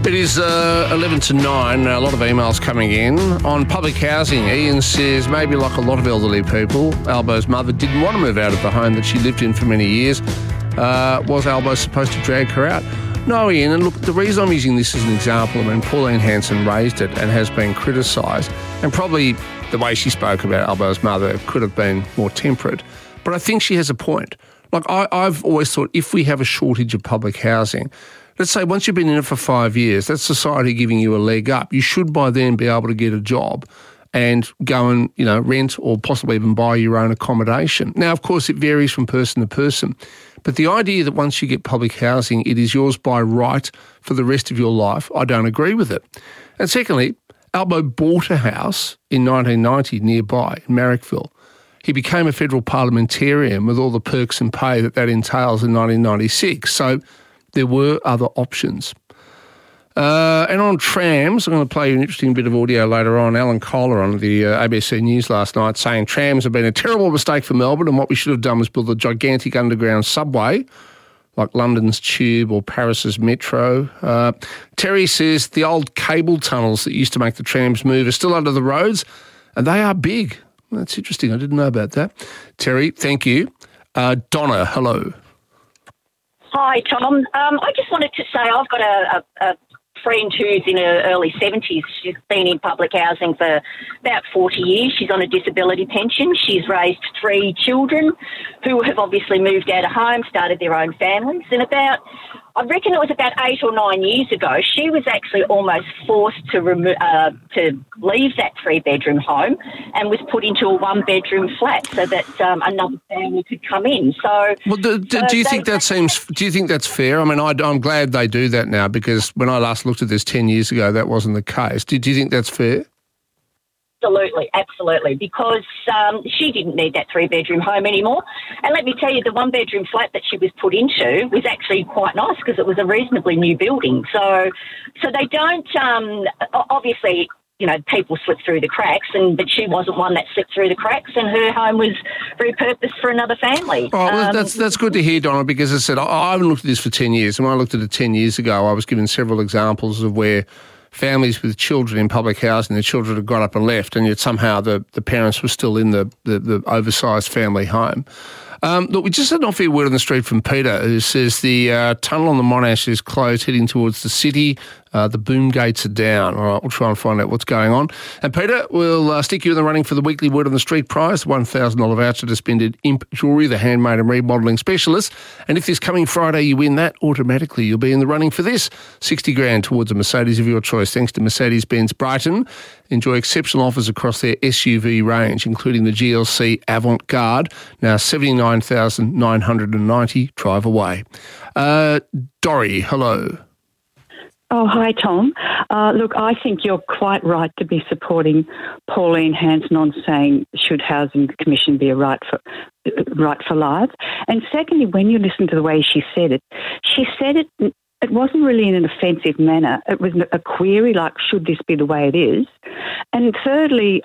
It is 11 to 9, a lot of emails coming in. On public housing, Ian says, maybe like a lot of elderly people, Albo's mother didn't want to move out of the home that she lived in for many years. Was Albo supposed to drag her out? No, Ian, and look, the reason I'm using this as an example, I mean, Pauline Hanson raised it and has been criticised, and probably the way she spoke about Albo's mother could have been more temperate, but I think she has a point. Like, I've always thought if we have a shortage of public housing, let's say once you've been in it for 5 years, that's society giving you a leg up. You should by then be able to get a job and go and, rent or possibly even buy your own accommodation. Now, of course, it varies from person to person, but the idea that once you get public housing, it is yours by right for the rest of your life, I don't agree with it. And secondly, Albo bought a house in 1990 nearby in Marrickville. He became a federal parliamentarian with all the perks and pay that entails in 1996. So there were other options. And on trams, I'm going to play you an interesting bit of audio later on. Alan Kohler on the ABC News last night saying trams have been a terrible mistake for Melbourne and what we should have done was build a gigantic underground subway like London's Tube or Paris's Metro. Terry says the old cable tunnels that used to make the trams move are still under the roads and they are big. That's interesting. I didn't know about that. Terry, thank you. Donna, hello. Hi, Tom. I just wanted to say I've got a friend who's in her early 70s. She's been in public housing for about 40 years. She's on a disability pension. She's raised 3 children who have obviously moved out of home, started their own families. And I reckon it was about 8 or 9 years ago, she was actually almost forced to leave that 3-bedroom home and was put into a 1-bedroom flat so that another family could come in. So, well, do you think that's fair? I mean, I'm glad they do that now because when I last looked at this 10 years ago, that wasn't the case. Do you think that's fair? Absolutely, because she didn't need that 3-bedroom home anymore. And let me tell you, the 1-bedroom flat that she was put into was actually quite nice because it was a reasonably new building. So they don't, obviously, people slip through the cracks, but she wasn't one that slipped through the cracks, and her home was repurposed for another family. Oh, well, that's good to hear, Donna, because as I said, I haven't looked at this for 10 years. And when I looked at it 10 years ago, I was given several examples of where families with children in public housing, the children had got up and left, and yet somehow the parents were still in the oversized family home. Look, we just had an off-air word on the street from Peter who says the tunnel on the Monash is closed heading towards the city. The boom gates are down. All right, we'll try and find out what's going on. And Peter, we'll stick you in the running for the weekly word on the street prize, $1,000 voucher to spend at Imp Jewellery, the handmade and remodelling specialist. And if this coming Friday you win that, automatically you'll be in the running for this, $60,000 towards a Mercedes of your choice, thanks to Mercedes-Benz Brighton. Enjoy exceptional offers across their SUV range, including the GLC Avant-Garde, now $79,990. Drive away. Dorrie, hello. Oh, hi, Tom. Look, I think you're quite right to be supporting Pauline Hanson on saying should Housing Commission be a right for life. And secondly, when you listen to the way she said it, it wasn't really in an offensive manner. It was a query like, should this be the way it is? And thirdly,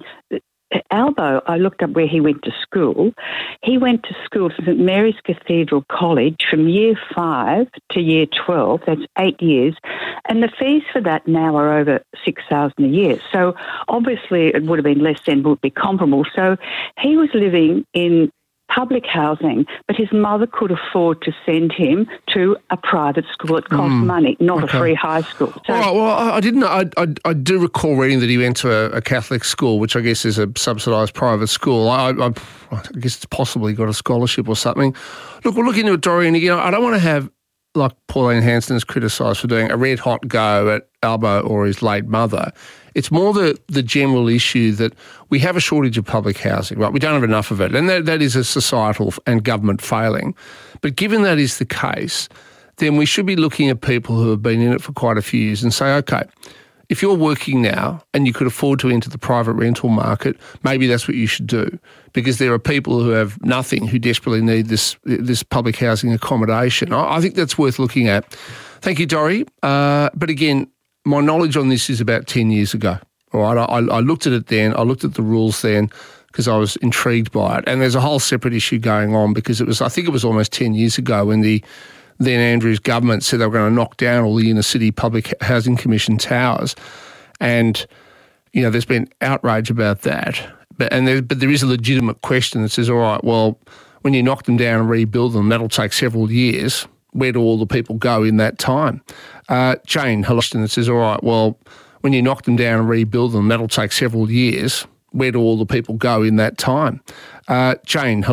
Albo, I looked up where he went to school. He went to school to St Mary's Cathedral College from year 5 to year 12. That's 8 years. And the fees for that now are over $6,000 a year. So obviously it would have been less than would be comparable. So he was living in public housing, but his mother could afford to send him to a private school. It cost money, not a free high school. So, all right, well, I didn't know. I do recall reading that he went to a Catholic school, which I guess is a subsidised private school. I guess it's possibly got a scholarship or something. Look, we'll look into it, Dorian. I don't want to have, like Pauline Hanson has criticised for doing, a red-hot go at Albo or his late mother. It's more the general issue that we have a shortage of public housing, right? We don't have enough of it, and that is a societal and government failing. But given that is the case, then we should be looking at people who have been in it for quite a few years and say, okay, if you're working now and you could afford to enter the private rental market, maybe that's what you should do, because there are people who have nothing who desperately need this public housing accommodation. I think that's worth looking at. Thank you, Dorrie. But again, my knowledge on this is about 10 years ago. All right, I looked at it then. I looked at the rules then because I was intrigued by it. And there's a whole separate issue going on because I think it was almost 10 years ago when the then Andrews' government said they were going to knock down all the inner city public housing commission towers. And, there's been outrage about that. But there is a legitimate question that says, all right, well, when you knock them down and rebuild them, that'll take several years. Where do all the people go in that time? Jane, hello, that says, all right, well, when you knock them down and rebuild them, that'll take several years. Where do all the people go in that time? Jane, hello.